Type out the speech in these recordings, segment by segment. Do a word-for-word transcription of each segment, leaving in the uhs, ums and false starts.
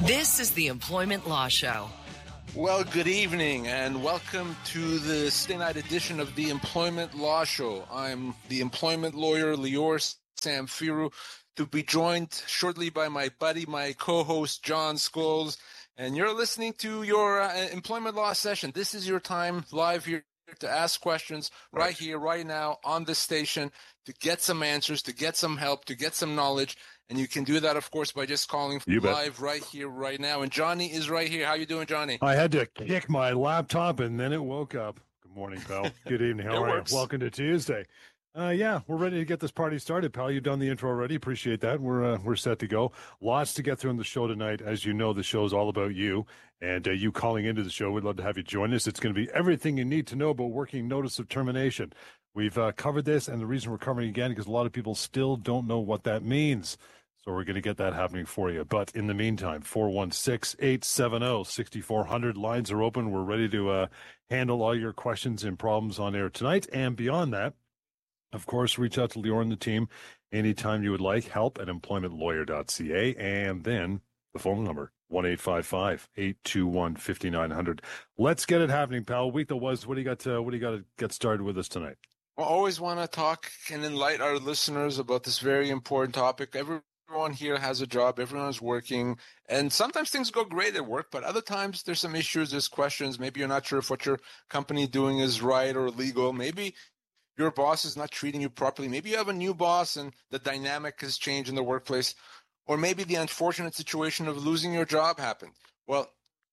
This is the Employment Law Show. Well, good evening and welcome to the Saturday night edition of the Employment Law Show. I'm the employment lawyer, Lior Samfiru, to be joined shortly by my buddy, my co-host, John Scholes. And you're listening to your uh, employment law session. This is your time live here to ask questions right. right here, right now on this station, to get some answers, to get some help, to get some knowledge. And you can do that, of course, by just calling you live bet. right here, right now. And Johnny is right here. How you doing, Johnny? I had to kick my laptop, and then it woke up. Good morning, pal. Good evening. How are works. you? Welcome to Tuesday. Uh, yeah, we're ready to get this party started, pal. You've done the intro already. Appreciate that. We're uh, we're set to go. Lots to get through on the show tonight. As you know, the show is all about you and uh, you calling into the show. We'd love to have you join us. It's going to be everything you need to know about working notice of termination. We've uh, covered this, and the reason we're covering it again because a lot of people still don't know what that means. So we're going to get that happening for you. But in the meantime, four one six, eight seven zero, six four zero zero. Lines are open. We're ready to uh, handle all your questions and problems on air tonight. And beyond that, of course, reach out to Lior and the team anytime you would like. Help at employment lawyer dot c a. And then the phone number, one eight five five, eight two one, five nine zero zero. Let's get it happening, pal. Week that was, what do you got to, what do you got to get started with us tonight? I always want to talk and enlighten our listeners about this very important topic. Every Everyone here has a job. Everyone's working. And sometimes things go great at work, but other times there's some issues, there's questions. Maybe you're not sure if what your company doing is right or legal. Maybe your boss is not treating you properly. Maybe you have a new boss and the dynamic has changed in the workplace. Or maybe the unfortunate situation of losing your job happened. Well,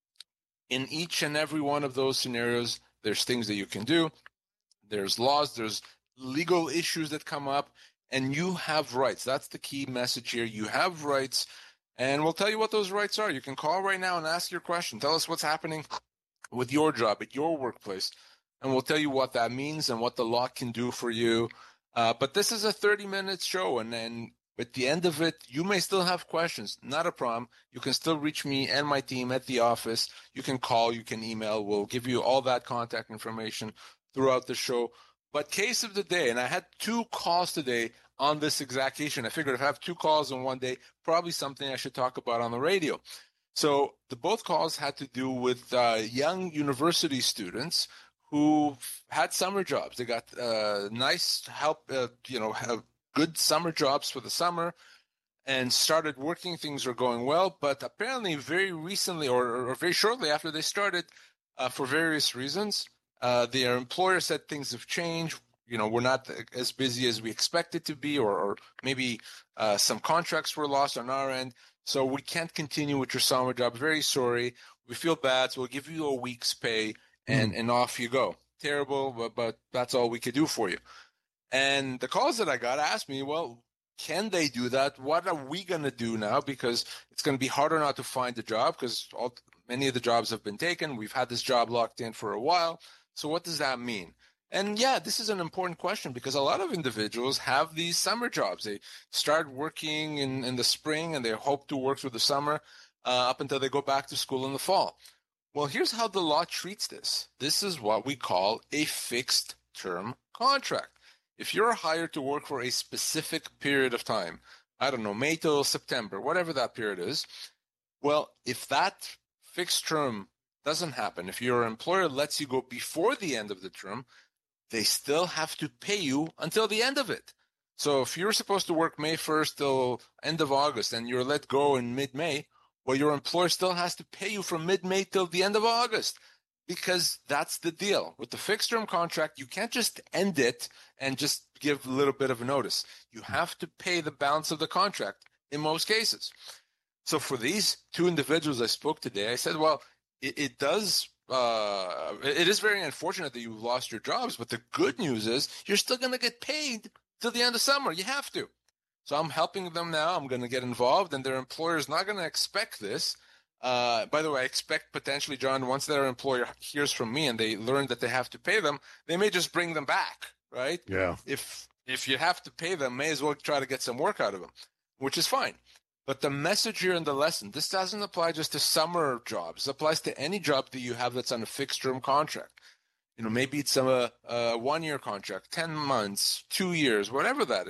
in each and every one of those scenarios, there's things that you can do. There's laws, there's legal issues that come up. And you have rights. That's the key message here. You have rights, and we'll tell you what those rights are. You can call right now and ask your question. Tell us what's happening with your job at your workplace, and we'll tell you what that means and what the law can do for you. Uh, but this is a thirty-minute show, and then at the end of it, you may still have questions. Not a problem. You can still reach me and my team at the office. You can call. You can email. We'll give you all that contact information throughout the show. But case of the day, and I had two calls today on this exact issue, and I figured if I have two calls in one day, probably something I should talk about on the radio. So the both calls had to do with uh, young university students who had summer jobs. They got uh, nice help, uh, you know, have good summer jobs for the summer and started working. Things were going well, but apparently very recently or, or very shortly after they started, uh, for various reasons, Uh, their employer said things have changed. You know, we're not as busy as we expected to be, or, or maybe uh, some contracts were lost on our end. So we can't continue with your summer job. Very sorry. We feel bad. So we'll give you a week's pay and, mm. and off you go. Terrible, but, but that's all we could do for you. And the calls that I got asked me, well, can they do that? What are we going to do now? Because it's going to be harder not to find a job because all, many of the jobs have been taken. We've had this job locked in for a while. So what does that mean? And yeah, this is an important question because a lot of individuals have these summer jobs. They start working in, in the spring and they hope to work through the summer uh, up until they go back to school in the fall. Well, here's how the law treats this. This is what we call a fixed term contract. If you're hired to work for a specific period of time, I don't know, May till September, whatever that period is, well, if that fixed term doesn't happen, if your employer lets you go before the end of the term, they still have to pay you until the end of it. So if you're supposed to work May first till end of August and you're let go in mid-May, well, your employer still has to pay you from mid-May till the end of August because that's the deal. With the fixed-term contract, you can't just end it and just give a little bit of a notice. You have to pay the balance of the contract in most cases. So for these two individuals I spoke today, I said, well, It, it does. Uh, it is very unfortunate that you've lost your jobs, but the good news is you're still going to get paid till the end of summer. You have to. So I'm helping them now. I'm going to get involved, and their employer is not going to expect this. Uh, by the way, I expect potentially, John, once their employer hears from me and they learn that they have to pay them, they may just bring them back, right? Yeah. If if you have to pay them, may as well try to get some work out of them, which is fine. But the message here in the lesson, this doesn't apply just to summer jobs. It applies to any job that you have that's on a fixed-term contract. You know, maybe it's a, a one-year contract, ten months, two years, whatever that is.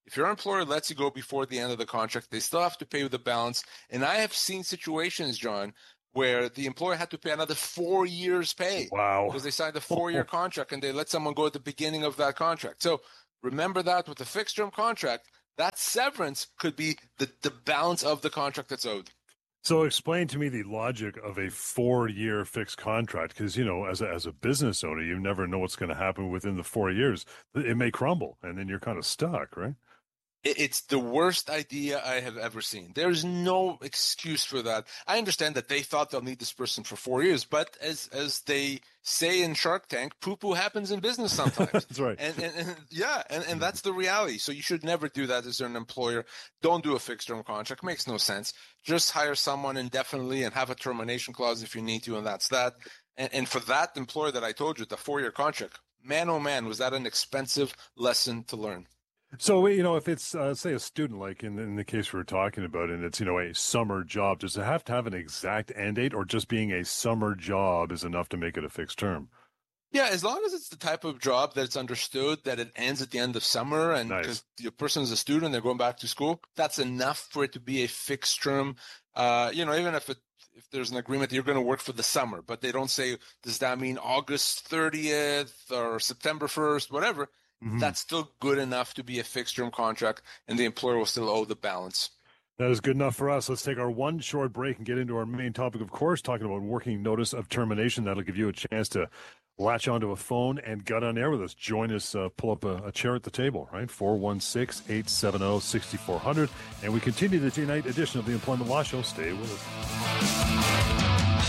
If your employer lets you go before the end of the contract, they still have to pay you the balance. And I have seen situations, John, where the employer had to pay another four years' pay. Wow. Because they signed a four-year contract and they let someone go at the beginning of that contract. So remember that with a fixed-term contract, that severance could be the, the balance of the contract that's owed. So explain to me the logic of a four-year fixed contract, because, you know, as a, as a business owner, you never know what's going to happen within the four years. It may crumble, and then you're kind of stuck, right? It's the worst idea I have ever seen. There's no excuse for that. I understand that they thought they'll need this person for four years, but as as they say in Shark Tank, poo-poo happens in business sometimes. That's right. And, and, and yeah, and, and that's the reality. So you should never do that as an employer. Don't do a fixed-term contract. Makes no sense. Just hire someone indefinitely and have a termination clause if you need to, and that's that. And, and for that employer that I told you, the four-year contract, man, oh man, was that an expensive lesson to learn. So, you know, if it's, uh, say, a student, like in, in the case we were talking about, and it's, you know, a summer job, does it have to have an exact end date, or just being a summer job is enough to make it a fixed term? Yeah, as long as it's the type of job that it's understood that it ends at the end of summer, and because nice. the person is a student, they're going back to school, that's enough for it to be a fixed term. Uh, you know, even if it if there's an agreement that you're going to work for the summer, but they don't say, does that mean August thirtieth or September first, whatever. Mm-hmm. That's still good enough to be a fixed-term contract, and the employer will still owe the balance. That is good enough for us. Let's take our one short break and get into our main topic, of course, talking about working notice of termination. That'll give you a chance to latch onto a phone and get on air with us. Join us, uh, pull up a, a chair at the table, right? four one six, eight seven zero, six four zero zero. And we continue the tonight edition of the Employment Law Show. Stay with us.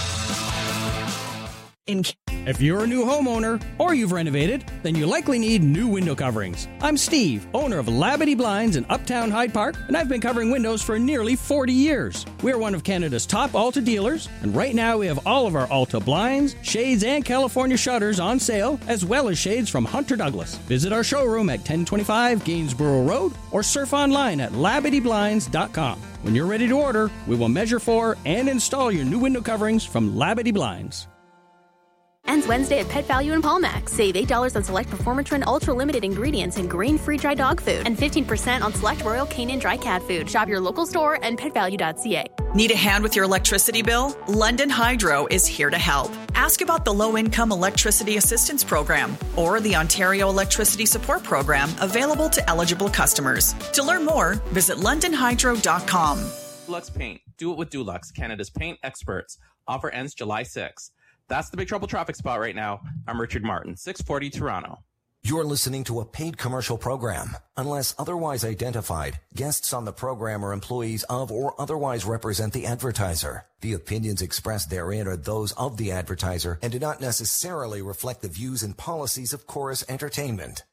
In If you're a new homeowner or you've renovated, then you likely need new window coverings. I'm Steve, owner of Labadee Blinds in Uptown Hyde Park, and I've been covering windows for nearly forty years. We're one of Canada's top Alta dealers, and right now we have all of our Alta blinds, shades, and California shutters on sale, as well as shades from Hunter Douglas. Visit our showroom at ten twenty-five Gainsborough Road or surf online at labadee blinds dot com. When you're ready to order, we will measure for and install your new window coverings from Labadee Blinds. Ends Wednesday at Pet Value in Palmac. Save eight dollars on select Performatrin Ultra Limited ingredients and grain-free dry dog food, and fifteen percent on select Royal Canin dry cat food. Shop your local store and pet value dot c a. Need a hand with your electricity bill? London Hydro is here to help. Ask about the Low-Income Electricity Assistance Program or the Ontario Electricity Support Program available to eligible customers. To learn more, visit london hydro dot com. Dulux Paint. Do it with Dulux, Canada's paint experts. Offer ends July sixth. That's the Big Trouble traffic spot right now. I'm Richard Martin, six forty Toronto. You're listening to a paid commercial program. Unless otherwise identified, guests on the program are employees of or otherwise represent the advertiser. The opinions expressed therein are those of the advertiser and do not necessarily reflect the views and policies of Chorus Entertainment.